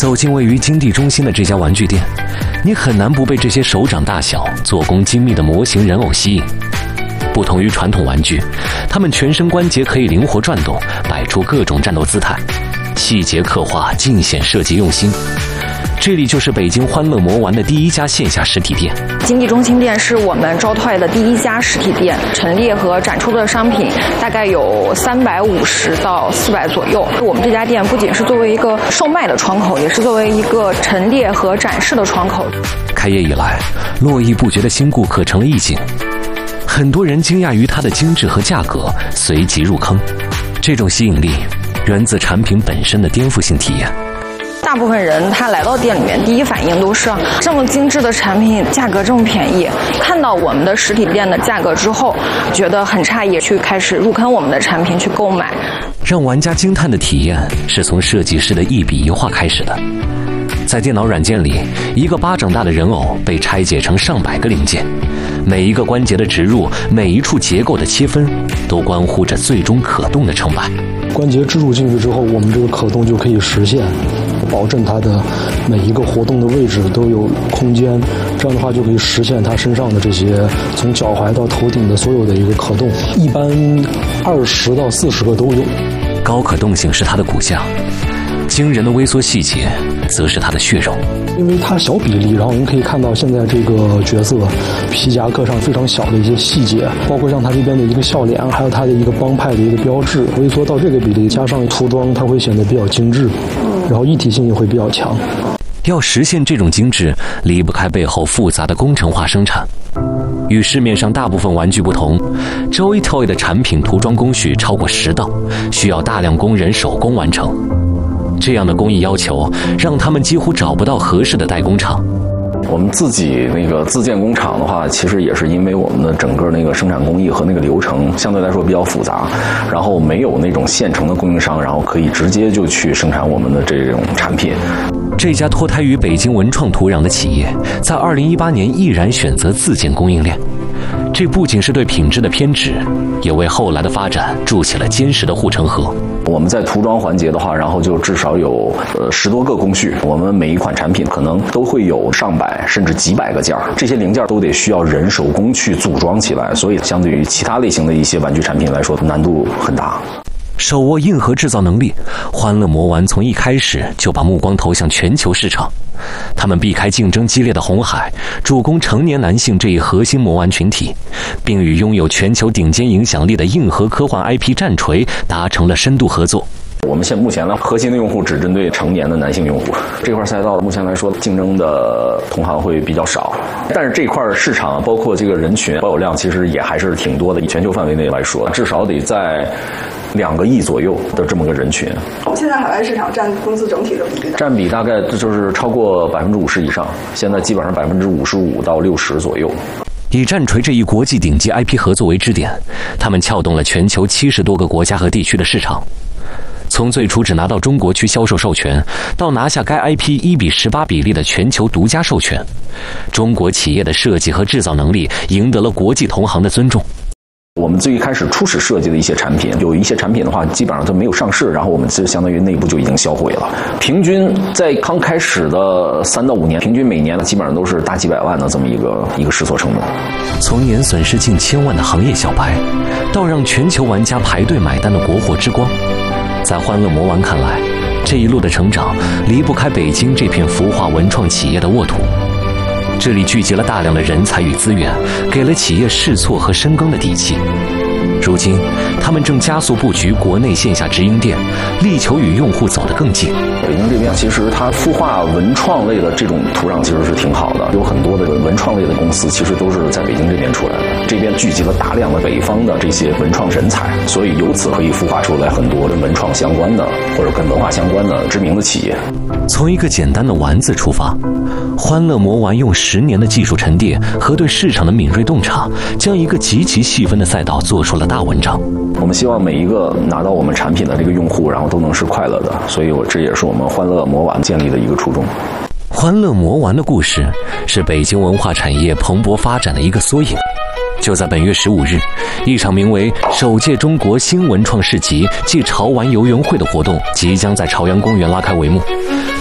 走进位于金地中心的这家玩具店，你很难不被这些手掌大小、做工精密的模型人偶吸引。不同于传统玩具，它们全身关节可以灵活转动，摆出各种战斗姿态，细节刻画尽显设计用心。这里就是北京欢乐魔玩的第一家线下实体店。 金地中心店是我们招泰的第一家实体店，陈列和展出的商品大概有350到400左右。我们这家店不仅是作为一个售卖的窗口，也是作为一个陈列和展示的窗口。 开业以来，络绎不绝的新顾客成了一景，很多人惊讶于它的精致和价格，随即入坑。这种吸引力源自产品本身的颠覆性体验。 大部分人他来到店里面，第一反应都是这么精致的产品，价格这么便宜。看到我们的实体店的价格之后，觉得很诧异，去开始入坑我们的产品去购买。 让玩家惊叹的体验是从设计师的一笔一画开始的。在电脑软件里，一个巴掌大的人偶被拆解成上百个零件，每一个关节的植入，每一处结构的切分，都关乎着最终可动的成败。 关节植入进去之后，我们这个可动就可以实现，保证它的每一个活动的位置都有空间，这样的话就可以实现它身上的这些从脚踝到头顶的所有的一个可动，一般20到40个都有。 高可动性是它的骨架，惊人的微缩细节则是它的血肉。 因为它小比例，然后您可以看到现在这个角色皮夹克上非常小的一些细节，包括像它这边的一个笑脸，还有它的一个帮派的一个标志，微缩到这个比例，加上涂装，它会显得比较精致，然后一体性也会比较强。 要实现这种精致，离不开背后复杂的工程化生产。与市面上大部分玩具不同， Joy Toy 的产品涂装工序超过10道，需要大量工人手工完成。这样的工艺要求，让他们几乎找不到合适的代工厂。 我们自己那个自建工厂的话，其实也是因为我们的整个那个生产工艺和那个流程相对来说比较复杂，然后没有那种现成的供应商，然后可以直接就去生产我们的这种产品。 这家脱胎于北京文创土壤的企业，在2018年毅然选择自建供应链。这不仅是对品质的偏执，也为后来的发展筑起了坚实的护城河。 我们在涂装环节的话，然后就至少有10多个工序，我们每一款产品可能都会有上百甚至几百个件儿，这些零件都得需要人手工去组装起来，所以相对于其他类型的一些玩具产品来说，难度很大。 手握硬核制造能力，欢乐魔玩从一开始就把目光投向全球市场。他们避开竞争激烈的红海，主攻成年男性这一核心魔玩群体，并与拥有全球顶尖影响力的硬核科幻 IP 战锤达成了深度合作。 我们目前的核心的用户只针对成年的男性用户，这块赛道目前来说竞争的同行会比较少，但是这块市场包括这个人群保有量其实也还是挺多的，以全球范围内来说，至少得在2个亿左右的这么个人群。 现在海外市场占公司整体的比例， 占比大概就是超过50%以上，现在基本上55%到60%左右。 以战锤这一国际顶级 IP 合作为支点，他们撬动了全球70多个国家和地区的市场。从最初只拿到中国区销售授权，到拿下该 IP 1:18比例的全球独家授权，中国企业的设计和制造能力赢得了国际同行的尊重。 我们最一开始初始设计的一些产品，有一些产品的话基本上都没有上市，然后我们就相当于内部就已经销毁了。平均在刚开始的3到5年，平均每年基本上都是大几百万的这么一个试错成本。 从年损失近1000万的行业小白，到让全球玩家排队买单的国货之光，在欢乐魔玩看来，这一路的成长离不开北京这片孵化文创企业的沃土。这里聚集了大量的人才与资源，给了企业试错和深耕的底气。如今，他们正加速布局国内线下直营店，力求与用户走得更近。 北京这边其实它孵化文创类的这种土壤其实是挺好的，有很多的文创类的公司其实都是在北京这边出来的。这边聚集了大量的北方的这些文创人才，所以由此可以孵化出来很多跟文创相关的或者跟文化相关的知名的企业。 从一个简单的玩字出发，欢乐魔玩用10年的技术沉淀和对市场的敏锐洞察，将一个极其细分的赛道做出了大文章。 我们希望每一个拿到我们产品的这个用户，然后都能是快乐的，所以这也是我们欢乐魔玩建立的一个初衷。 欢乐魔玩的故事是北京文化产业蓬勃发展的一个缩影。就在本月15日，一场名为“首届中国新文创市集暨潮玩游园会”的活动即将在朝阳公园拉开帷幕。